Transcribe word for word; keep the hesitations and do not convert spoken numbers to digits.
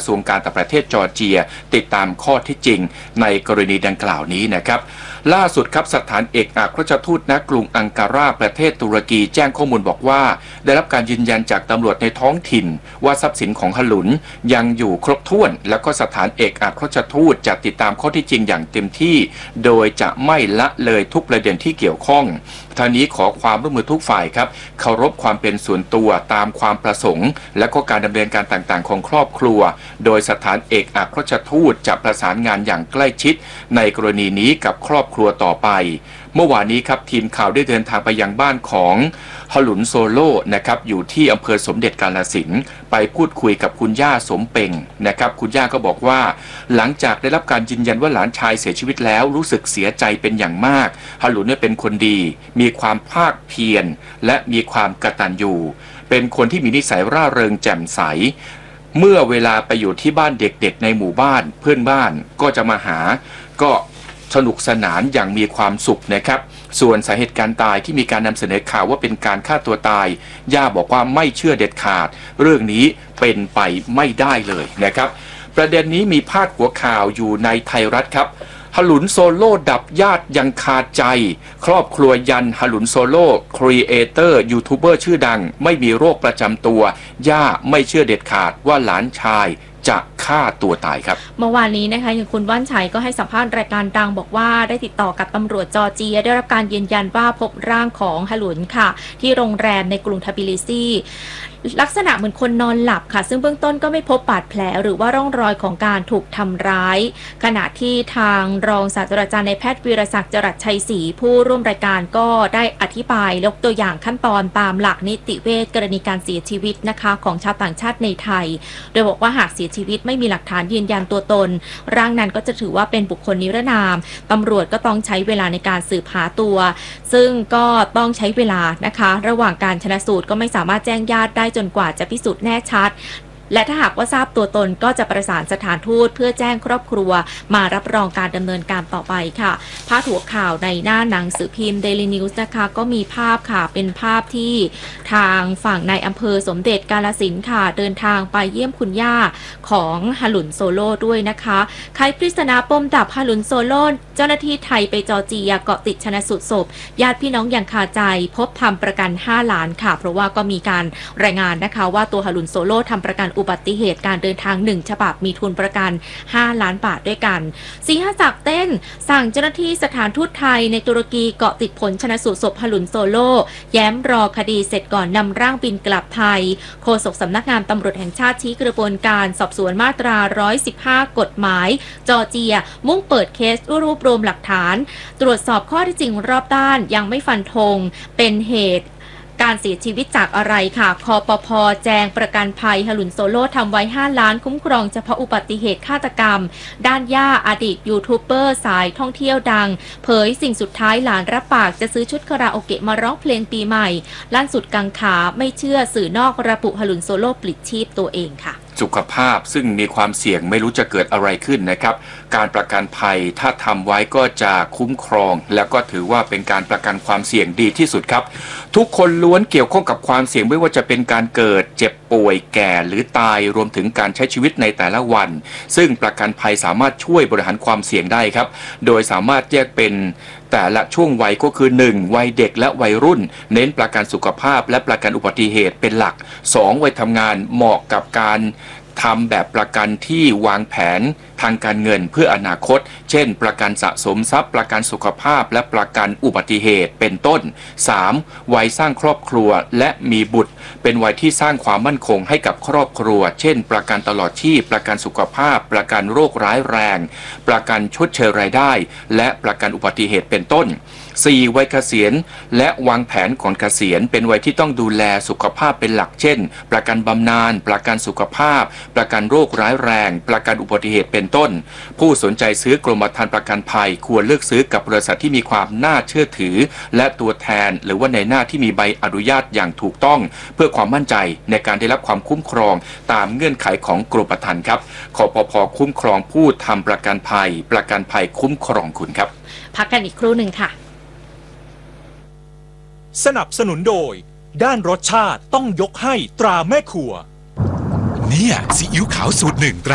ทรวงการต่างประเทศจอร์เจียติดตามข้อเท็จจริงในกรณีดังกล่าวนี้นะครับล่าสุดครับสถานเอกอัครราชทูตณกรุงอังการาประเทศตุรกีแจ้งข้อมูลบอกว่าได้รับการยืนยันจากตำรวจในท้องถิ่นว่าทรัพย์สินของฮลุนยังอยู่ครบถ้วนแล้วก็สถานเอกอัครราชทูตจะติดตามข้อเท็จจริงอย่างเต็มที่โดยจะไม่ละเลยทุกประเด็นที่เกี่ยวข้องทางนี้ขอความร่วมมือทุกฝ่ายครับเคารพความเป็นส่วนตัวตามความประสงค์และก็การดำเนินการต่างๆของครอบครัวโดยสถานเอกอัครราชทูตจะประสานงานอย่างใกล้ชิดในกรณีนี้กับครอบครัวต่อไปเมื่อวานนี้ครับทีมข่าวได้เดินทางไปยังบ้านของฮลุนโซโลนะครับอยู่ที่อำเภอสมเด็จกาฬสินธุ์ไปพูดคุยกับคุณย่าสมเป่งนะครับคุณย่าก็บอกว่าหลังจากได้รับการยืนยันว่าหลานชายเสียชีวิตแล้วรู้สึกเสียใจเป็นอย่างมากฮลุนเนี่ยเป็นคนดีมีความภาคเพียรและมีความกตัญญูเป็นคนที่มีนิสัยร่าเริงแจ่มใสเมื่อเวลาไปอยู่ที่บ้านเด็กๆในหมู่บ้านเพื่อนบ้านก็จะมาหาก็สนุกสนานอย่างมีความสุขนะครับส่วนสาเหตุการตายที่มีการนำเสนอข่าวว่าเป็นการฆ่าตัวตายย่าบอกว่าไม่เชื่อเด็ดขาดเรื่องนี้เป็นไปไม่ได้เลยนะครับประเด็นนี้มีพาดหัวข่าวอยู่ในไทยรัฐครับฮลุนโซโล่ดับญาติยังคาใจครอบครัวยันฮลุนโซโล่ครีเอเตอร์ยูทูบเบอร์ชื่อดังไม่มีโรคประจำตัวย่าไม่เชื่อเด็ดขาดว่าหลานชายจะฆ่าตัวตายครับเมื่อวานนี้นะคะอย่างคุณว่านชัยก็ให้สัมภาษณ์รายการดังบอกว่าได้ติดต่อกับตำรวจจอร์เจียได้รับการยืนยันว่าพบร่างของฮลุนค่ะที่โรงแรมในกรุงทบิลิซีลักษณะเหมือนคนนอนหลับค่ะซึ่งเบื้องต้นก็ไม่พบบาดแผลหรือว่าร่องรอยของการถูกทำร้ายขณะที่ทางรองศาสตราจารย์นายแพทย์วีรศักดิ์จรัสชัยศรีผู้ร่วมรายการก็ได้อธิบายยกตัวอย่างขั้นตอนตามหลักนิติเวชกรณีการเสียชีวิตนะคะของชาวต่างชาติในไทยโดยบอกว่าหากเสียชีวิตไม่มีหลักฐานยืนยันตัวตนร่างนั้นก็จะถือว่าเป็นบุคคลนิรนามตำรวจก็ต้องใช้เวลาในการสืบหาตัวซึ่งก็ต้องใช้เวลานะคะระหว่างการชันสูตรก็ไม่สามารถแจ้งญาติได้จนกว่าจะพิสูจน์แน่ชัดและถ้าหากว่าทราบตัวตนก็จะประสานสถานทูตเพื่อแจ้งครอบครัวมารับรองการดำเนินการต่อไปค่ะพาดหัวข่าวในหน้าหนังสือพิมพ์ Daily News นะคะก็มีภาพค่ะเป็นภาพที่ทางฝั่งในอำเภอสมเด็จกาฬสินธุ์ค่ะเดินทางไปเยี่ยมคุณย่าของฮลุนโซโล่ด้วยนะคะไขปริศนาปมดับฮลุนโซโล่เจ้าหน้าที่ไทยไปจอร์เจียเกาะติดชันสูตรศพญาติพี่น้องอย่างคาใจพบทำประกันห้าล้านค่ะเพราะว่าก็มีการรายงานนะคะว่าตัวฮลุนโซโล่ทำประกันอุบัติเหตุการเดินทางหนึ่งฉบับมีทุนประกันห้าล้านบาทด้วยกันสีหศักดิ์เต้นสั่งเจ้าหน้าที่สถานทูตไทยในตุรกีเกาะติดผลชนสูตรศพฮลุนโซโล่แย้มรอคดีเสร็จก่อนนำร่างบินกลับไทยโฆษกสำนักงานตำรวจแห่งชาติชี้กระบวนการสอบสวนมาตราหนึ่งร้อยสิบห้ากฎหมายจอร์เจียมุ่งเปิดเคสรวบรวมหลักฐานตรวจสอบข้อเท็จจริงรอบด้านยังไม่ฟันธงเป็นเหตุการเสียชีวิตจากอะไรค่ะคปภ.แจงประกันภัยฮลุนโซโล่ทำไว้ห้าล้านคุ้มครองเฉพาะอุบัติเหตุฆาตกรรมด้านย่าอดีตยูทูบเบอร์สายท่องเที่ยวดังเผยสิ่งสุดท้ายหลานรับปากจะซื้อชุดคาราโอเกะมาร้องเพลงปีใหม่ล่าสุดกังขาไม่เชื่อสื่อนอกระบุฮลุนโซโล่ปลิดชีพตัวเองค่ะสุขภาพซึ่งมีความเสี่ยงไม่รู้จะเกิดอะไรขึ้นนะครับการประกันภัยถ้าทำไว้ก็จะคุ้มครองแล้วก็ถือว่าเป็นการประกันความเสี่ยงดีที่สุดครับทุกคนล้วนเกี่ยวข้องกับความเสี่ยงไม่ว่าจะเป็นการเกิดเจ็บป่วยแก่หรือตายรวมถึงการใช้ชีวิตในแต่ละวันซึ่งประกันภัยสามารถช่วยบริหารความเสี่ยงได้ครับโดยสามารถแยกเป็นแต่ละช่วงวัยก็คือหนึ่งวัยเด็กและวัยรุ่นเน้นประกันสุขภาพและประกันอุบัติเหตุเป็นหลักสองวัยทำงานเหมาะกับการทำแบบประกันที่วางแผนทางการเงินเพื่ออนาคตเช่นประกันสะสมทรัพย์ประกันสุขภาพและประกันอุบัติเหตุเป็นต้น สาม วัยสร้างครอบครัวและมีบุตรเป็นวัยที่สร้างความมั่นคงให้กับครอบครัวเช่นประกันตลอดชีพประกันสุขภาพประกันโรคร้ายแรงประกันชดเชยรายได้และประกันอุบัติเหตุเป็นต้น สี่ วัยเกษียณและวางแผนก่อนเกษียณเป็นวัยที่ต้องดูแลสุขภาพเป็นหลักเช่นประกันบำนาญประกันสุขภาพประกันโรคร้ายแรงประกันอุบัติเหตุเป็นต้นผู้สนใจซื้อกรมธรรม์ประกันภัยควรเลือกซื้อกับบริษัทที่มีความน่าเชื่อถือและตัวแทนหรือว่าในหน้าที่มีใบอนุญาตอย่างถูกต้องเพื่อความมั่นใจในการได้รับความคุ้มครองตามเงื่อนไขของกรมธรรม์ครับคปภ.คุ้มครองผู้ทำประกันภัยประกันภัยคุ้มครองคุณครับพักกันอีกครู่หนึ่งค่ะสนับสนุนโดยด้านรสชาติต้องยกให้ตราแม่ครัวเนี่ยซีอิ๊วขาวสูตรหนึ่งตรา